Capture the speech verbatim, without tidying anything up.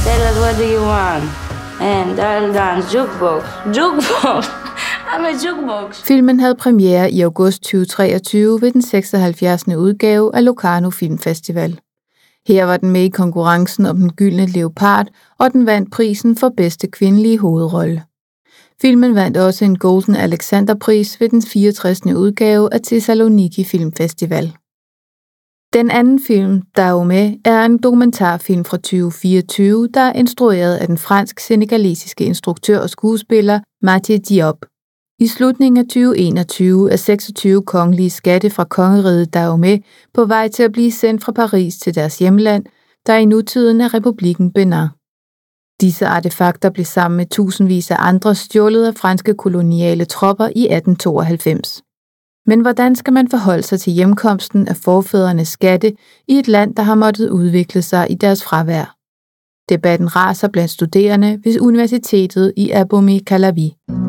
Tell us what do you want? And I'll dance jukebox. Jukebox! I'm a jukebox. Filmen havde premiere i august tyve treogtyve ved den seksoghalvfjerdsende udgave af Locarno Filmfestival. Her var den med i konkurrencen om den gyldne leopard, og den vandt prisen for bedste kvindelige hovedrolle. Filmen vandt også en Golden Alexanderpris ved den fireogtressende udgave af Thessaloniki Filmfestival. Den anden film, Dahomey, er en dokumentarfilm fra tyve fireogtyve, der er instrueret af den fransk-senegalesiske instruktør og skuespiller Mathieu Diop. I slutningen af tyve enogtyve er seksogtyve kongelige skatte fra kongeriget Dahomey på vej til at blive sendt fra Paris til deres hjemland, der i nutiden er republikken Benin. Disse artefakter blev sammen med tusindvis af andre stjålet af franske koloniale tropper i atten tooghalvfems. Men hvordan skal man forholde sig til hjemkomsten af forfædrenes skatte i et land, der har måttet udvikle sig i deres fravær? Debatten raser blandt studerende ved universitetet i Abomey-Calavi.